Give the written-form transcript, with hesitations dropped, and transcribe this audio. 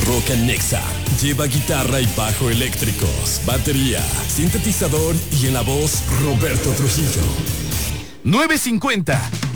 Rock and Nexa. Lleva guitarra y bajo eléctricos, batería, sintetizador y en la voz Roberto Trujillo. 950